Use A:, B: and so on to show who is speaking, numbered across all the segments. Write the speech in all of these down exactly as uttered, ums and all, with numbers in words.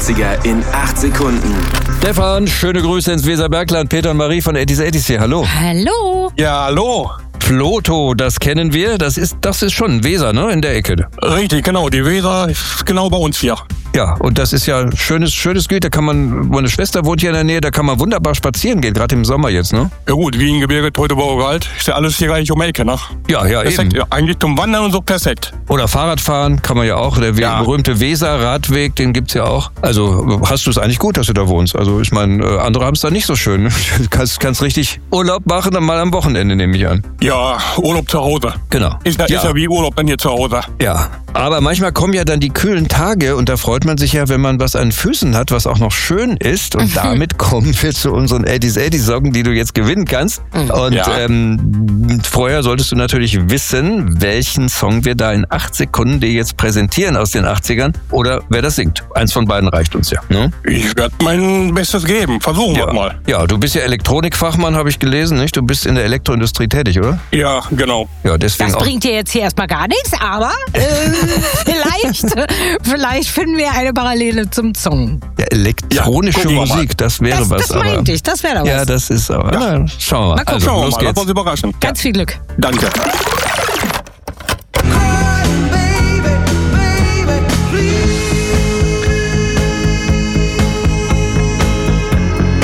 A: achtziger in acht Sekunden.
B: Stefan, schöne Grüße ins Weserbergland. Peter und Marie von Eddies Eddies hier. Hallo.
C: Hallo.
D: Ja, hallo.
B: Floto, das kennen wir. Das ist, das ist schon Weser, ne? In der Ecke.
D: Richtig, genau. Die Weser ist genau bei uns hier.
B: Ja, und das ist ja schönes, schönes Gebiet. Da kann man, meine Schwester wohnt hier in der Nähe, da kann man wunderbar spazieren gehen, gerade im Sommer jetzt, ne?
D: Ja gut, Wiehengebirge, Teutoburger-Wald, ist ja alles hier gar nicht um die Ecke, ne?
B: Ja, ja,
D: Perfekt,
B: eben.
D: ja, eigentlich zum Wandern und so perfekt.
B: Oder Fahrradfahren kann man ja auch. Der
D: Ja.
B: berühmte Weser-Radweg, den gibt's ja auch. Also hast du es eigentlich gut, dass du da wohnst. Also ich meine, äh, andere haben es da nicht so schön. Du kannst, kannst richtig Urlaub machen, dann mal am Wochenende, nehme ich an.
D: Ja, Urlaub zu Hause.
B: Genau.
D: Ist ja,
B: Ja.
D: ist ja wie Urlaub dann hier zu Hause.
B: Ja, aber manchmal kommen ja dann die kühlen Tage und da freut man sich ja, wenn man was an Füßen hat, was auch noch schön ist. Und damit kommen wir zu unseren Eddies Eddies Socken, die du jetzt gewinnen kannst. Und
D: Ja.
B: ähm, vorher solltest du natürlich wissen, welchen Song wir da in acht Sekunden dir jetzt präsentieren aus den achtzigern oder wer das singt. Eins von beiden reicht uns ja. Ne?
D: Ich werde mein Bestes geben. Versuchen wir
B: Ja.
D: mal.
B: Ja, du bist ja Elektronikfachmann, habe ich gelesen, nicht? Du bist in der Elektroindustrie tätig, oder?
D: Ja, genau.
B: Ja, deswegen
C: Das
B: auch.
C: bringt dir jetzt hier erstmal gar nichts, aber äh, vielleicht, vielleicht finden wir eine Parallele zum Song.
B: Ja, elektronische
D: Ja, gucken wir mal.
B: Musik, das wäre
C: Das,
B: was.
C: das meinte
B: aber,
C: ich, das wäre doch
B: Ja,
C: was.
B: das ist aber.
D: Ja.
B: Na, schauen wir mal.
C: Mal gucken.
B: Also,
D: Schauen wir
B: los
D: mal, lass
B: geht's.
D: uns überraschen.
C: Ganz viel Glück.
D: Danke.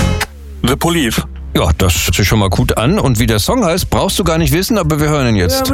D: The Police.
B: Ja, das hört sich schon mal gut an. Und wie der Song heißt, brauchst du gar nicht wissen, aber wir hören ihn jetzt.